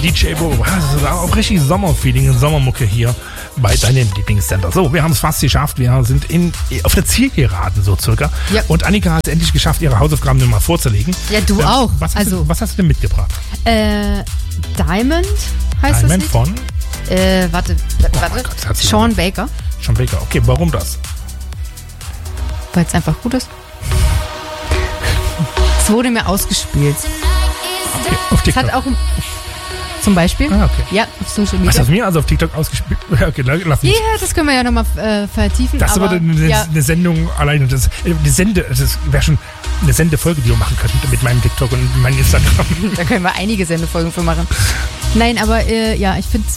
DJ Bo. Das ist auch richtig Sommerfeeling, Sommermucke hier bei deinem Lieblingssender. So, wir haben es fast geschafft. Wir sind auf der Zielgeraden so circa. Ja. Und Annika hat es endlich geschafft, ihre Hausaufgaben mal vorzulegen. Ja, du auch. Was hast du denn mitgebracht? Diamond heißt Diamond das von? Warte. Gott, Sean Baker. Sean Baker. Okay, warum das? Weil es einfach gut ist. Es wurde mir ausgespielt. Okay, auf Es TikTok. hat auch zum Beispiel. Ah, okay. Ja, auf Social Was Media. hast du mir also auf TikTok ausgespielt? Ja, okay, lass mich. Ja, das können wir ja nochmal vertiefen. Das ist aber ja. eine Sendung alleine. Das wäre schon eine Sendefolge, die wir machen könnten mit meinem TikTok und meinem Instagram. Da können wir einige Sendefolgen für machen. Nein, aber ja, ich finde